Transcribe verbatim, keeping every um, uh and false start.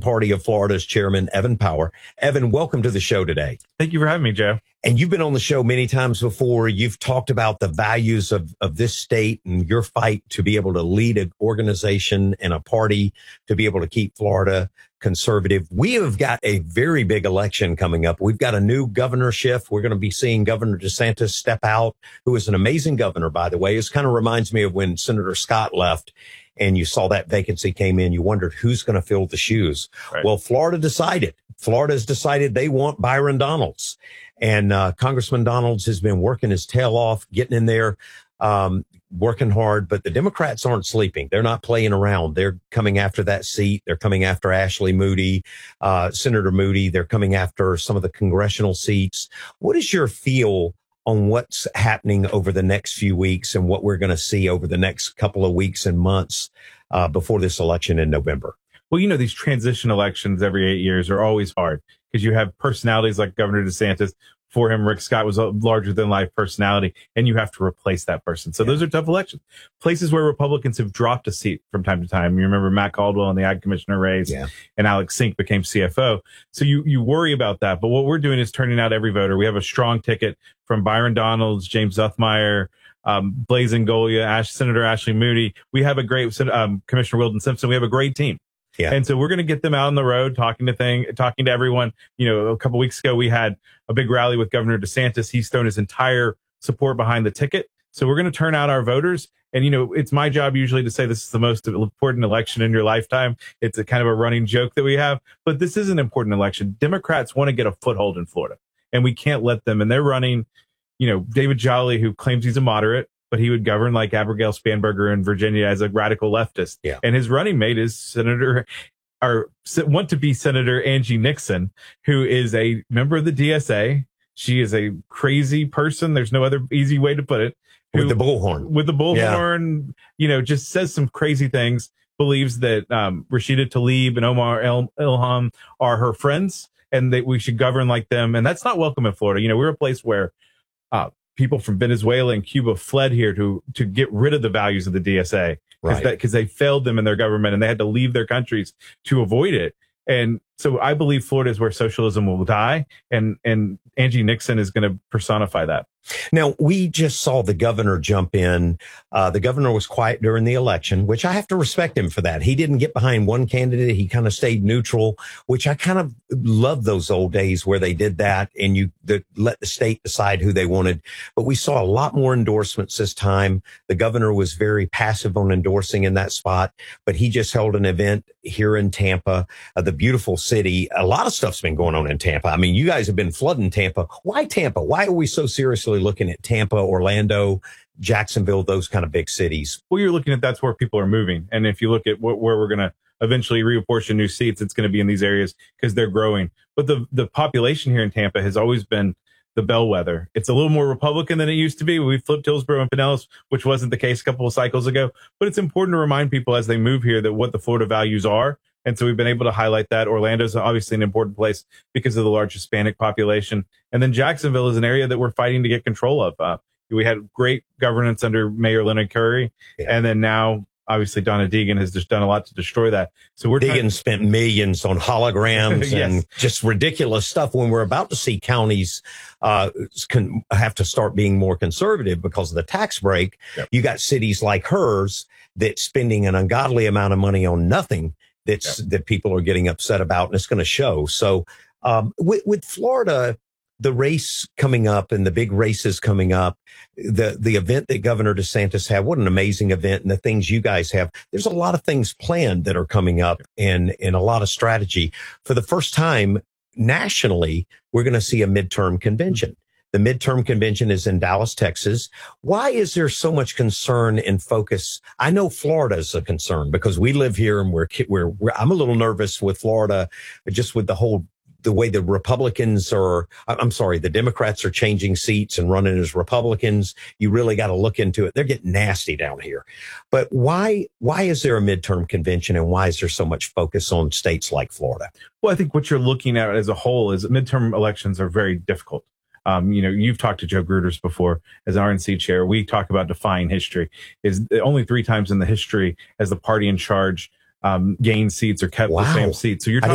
Party of Florida's chairman, Evan Power. Evan, welcome to the show today. Thank you for having me, Joe. And you've been on the show many times before. You've talked about the values of, of this state and your fight to be able to lead an organization and a party to be able to keep Florida conservative. We have got a very big election coming up. We've got a new governor shift. We're going to be seeing Governor DeSantis step out, who is an amazing governor, by the way. It kind of reminds me of when Senator Scott left and you saw that vacancy came in. You wondered who's going to fill the shoes. Right. Well, Florida decided. Florida's decided they want Byron Donalds. And uh, Congressman Donalds has been working his tail off, getting in there, um, working hard. But the Democrats aren't sleeping. They're not playing around. They're coming after that seat. They're coming after Ashley Moody, uh, Senator Moody. They're coming after some of the congressional seats. What is your feel on what's happening over the next few weeks and what we're going to see over the next couple of weeks and months uh, before this election in November? Well, you know, these transition elections every eight years are always hard because you have personalities like Governor DeSantis. For him, Rick Scott was a larger than life personality, and you have to replace that person. So yeah. Those are tough elections. Places where Republicans have dropped a seat from time to time. You remember Matt Caldwell in the Ag Commissioner race, yeah. and Alex Sink became C F O. So you, you worry about that. But what we're doing is turning out every voter. We have a strong ticket from Byron Donalds, James Zuthmeyer, um, Blaise Ngolia, Ash, Senator Ashley Moody. We have a great, um, Commissioner Weldon Simpson. We have a great team. Yeah. And so we're going to get them out on the road, talking to thing, talking to everyone. You know, a couple weeks ago, we had a big rally with Governor DeSantis. He's thrown his entire support behind the ticket. So we're going to turn out our voters. And, you know, it's my job usually to say this is the most important election in your lifetime. It's a kind of a running joke that we have. But this is an important election. Democrats want to get a foothold in Florida, and we can't let them. And they're running, you know, David Jolly, who claims he's a moderate, but he would govern like Abigail Spanberger in Virginia as a radical leftist. Yeah. And his running mate is Senator, or want to be Senator Angie Nixon, who is a member of the D S A. She is a crazy person. There's no other easy way to put it. Who, with the bullhorn. With the bullhorn, yeah. you know, just says some crazy things, believes that um, Rashida Tlaib and Omar El- Ilham are her friends and that we should govern like them. And that's not welcome in Florida. You know, we're a place where uh, people from Venezuela and Cuba fled here to to get rid of the values of the D S A because right. because they failed them in their government and they had to leave their countries to avoid it. And so I believe Florida is where socialism will die, and and Angie Nixon is going to personify that. Now, we just saw the governor jump in. Uh, the governor was quiet during the election, which I have to respect him for that. He didn't get behind one candidate. He kind of stayed neutral, which I kind of love those old days where they did that and you the, let the state decide who they wanted. But we saw a lot more endorsements this time. The governor was very passive on endorsing in that spot, but he just held an event here in Tampa, uh, the beautiful city. A lot of stuff's been going on in Tampa. I mean, you guys have been flooding Tampa. Why Tampa? Why are we so seriously looking at Tampa, Orlando, Jacksonville, those kind of big cities? Well, you're looking at that's where people are moving. And if you look at what, where we're going to eventually reapportion new seats, it's going to be in these areas because they're growing. But the, the population here in Tampa has always been the bellwether. It's a little more Republican than it used to be. We flipped Hillsborough and Pinellas, which wasn't the case a couple of cycles ago. But it's important to remind people as they move here that what the Florida values are. And so we've been able to highlight that. Orlando's obviously an important place because of the large Hispanic population. And then Jacksonville is an area that we're fighting to get control of. Uh, we had great governance under Mayor Leonard Curry. Yeah. And then now, obviously, Donna Deegan has just done a lot to destroy that. So we're Deegan trying- spent millions on holograms yes. and just ridiculous stuff when we're about to see counties uh can have to start being more conservative because of the tax break. Yep. You got cities like hers that's spending an ungodly amount of money on nothing. That's yep. that people are getting upset about, and it's going to show. So um, with, with Florida, the race coming up and the big races coming up, the the event that Governor DeSantis had, what an amazing event, and the things you guys have. There's a lot of things planned that are coming up, and and a lot of strategy. For the first time nationally, we're going to see a midterm convention. The midterm convention is in Dallas, Texas. Why is there so much concern and focus? I know Florida is a concern because we live here and we're, we're, we're, I'm a little nervous with Florida, just with the whole, the way the Republicans are, I'm sorry, the Democrats are changing seats and running as Republicans. You really got to look into it. They're getting nasty down here. But why, why is there a midterm convention and why is there so much focus on states like Florida? Well, I think what you're looking at as a whole is midterm elections are very difficult. Um, you know, you've talked to Joe Gruters before as R N C chair. We talk about defying history. Is only three times in the history has the party in charge um, gained seats or kept wow. the same seats. So you're talking